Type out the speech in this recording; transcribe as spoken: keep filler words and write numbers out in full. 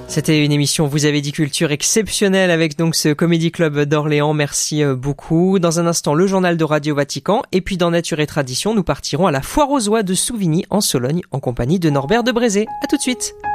C'était une émission, vous avez dit culture exceptionnelle avec donc ce Comedy Club d'Orléans. Merci beaucoup. Dans un instant, le journal de Radio Vatican. Et puis dans Nature et Tradition, nous partirons à la Foire aux Oies de Souvigny en Sologne en compagnie de Norbert de Brézé. À tout de suite.